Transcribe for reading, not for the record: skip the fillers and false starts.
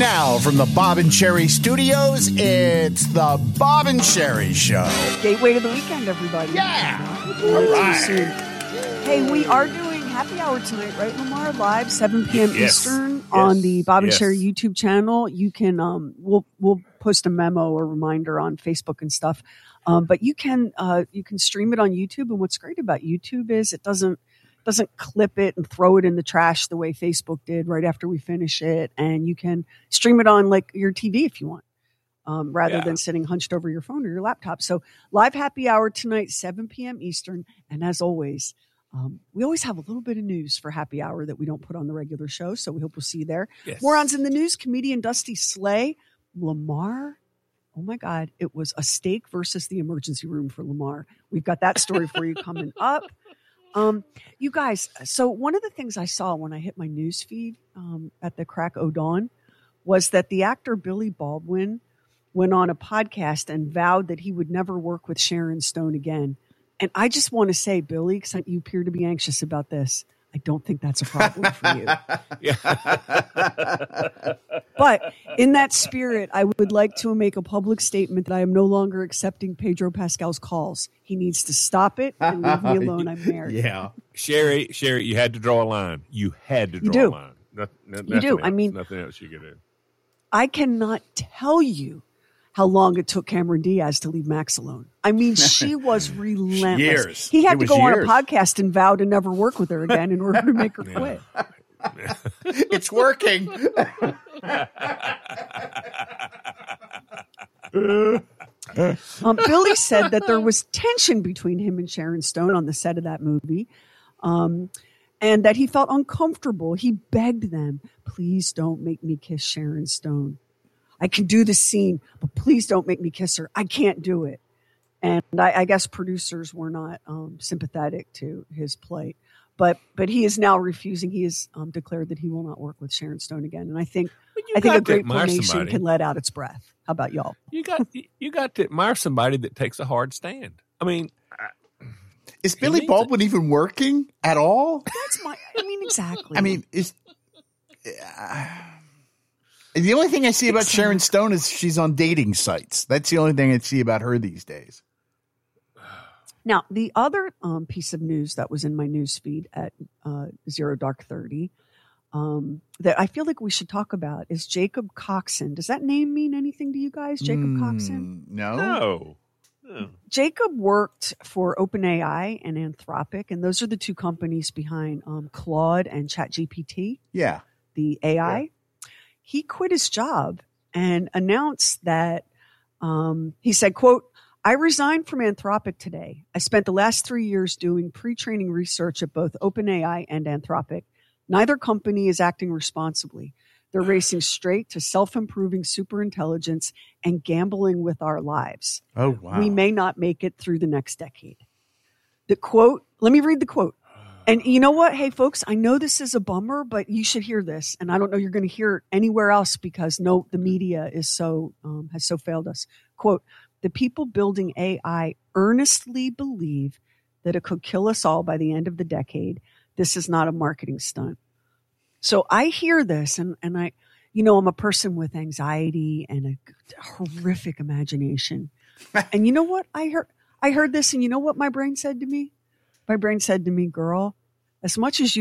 now from the Bob and Sherry Studios, it's the Bob and Sherry Show. Gateway to the weekend, everybody. Yeah. All right. Hey, we are doing happy hour tonight, right, Lamar? Live, 7 p.m. Eastern on the Bob and Sherry YouTube channel. You can, we'll post a memo or reminder on Facebook and stuff. But you can stream it on YouTube. And what's great about YouTube is it doesn't clip it and throw it in the trash the way Facebook did right after we finish it. And you can stream it on like your TV if you want, rather than sitting hunched over your phone or your laptop. So live happy hour tonight, 7 p.m. Eastern. And as always, we always have a little bit of news for happy hour that we don't put on the regular show. So we hope we'll see you there. Yes. Morons in the news, comedian Dusty Slay, Lamar. Oh my God. It was a steak versus the emergency room for Lamar. We've got that story for you coming up. You guys, so one of the things I saw when I hit my news feed at the crack o' dawn was that the actor Billy Baldwin went on a podcast and vowed that he would never work with Sharon Stone again. And I just want to say, Billy, because you appear to be anxious about this, I don't think that's a problem for you. But in that spirit, I would like to make a public statement that I am no longer accepting Pedro Pascal's calls. He needs to stop it and leave me alone. I'm married. Yeah. Sherry, you had to draw a line. You had to draw a line. You do. Else. I mean, nothing else you could do. I cannot tell you how long it took Cameron Diaz to leave Max alone. I mean, she was relentless. Years. He had to go on a podcast and vow to never work with her again in order to make her quit. It's working. Billy said that there was tension between him and Sharon Stone on the set of that movie, and that he felt uncomfortable. He begged them, please don't make me kiss Sharon Stone. I can do the scene, but please don't make me kiss her. I can't do it. And I guess producers were not sympathetic to his plight. But he is now refusing. He has declared that he will not work with Sharon Stone again. And I think a grateful nation can let out its breath. How about y'all? You got to admire somebody that takes a hard stand. I mean, is Billy Baldwin even working at all? Exactly. I mean, the only thing I see about Sharon Stone is she's on dating sites. That's the only thing I see about her these days. Now, the other piece of news that was in my news feed at 0dark30 that I feel like we should talk about is Jacob Coxon. Does that name mean anything to you guys, Jacob Coxon? No. Jacob worked for OpenAI and Anthropic, and those are the two companies behind Claude and ChatGPT. Yeah. The AI. Yeah. He quit his job and announced that he said, quote, I resigned from Anthropic today. I spent the last 3 years doing pre-training research at both OpenAI and Anthropic. Neither company is acting responsibly. They're racing straight to self-improving superintelligence and gambling with our lives. Oh, wow. We may not make it through the next decade. The quote, let me read the quote. And you know what? Hey, folks, I know this is a bummer, but you should hear this. And I don't know you're going to hear it anywhere else because the media is has so failed us. Quote, the people building AI earnestly believe that it could kill us all by the end of the decade. This is not a marketing stunt. So I hear this and I, I'm a person with anxiety and a horrific imagination. And you know what? I heard this and you know what my brain said to me? My brain said to me, girl, as much as you